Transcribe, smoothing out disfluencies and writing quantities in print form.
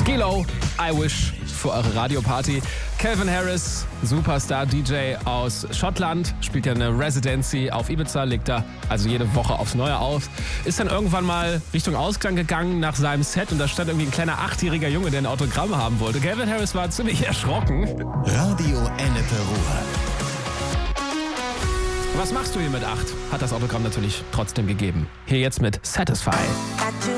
Skilo, I Wish für eure Radioparty. Calvin Harris, Superstar-DJ aus Schottland, spielt ja eine Residency auf Ibiza, legt da also jede Woche aufs Neue auf. Ist dann irgendwann mal Richtung Ausklang gegangen nach seinem Set und da stand irgendwie ein kleiner 8-jähriger Junge, der ein Autogramm haben wollte. Calvin Harris war ziemlich erschrocken. Radio Ennepe Ruhr. Was machst du hier mit 8? Hat das Autogramm natürlich trotzdem gegeben. Hier jetzt mit Satisfy.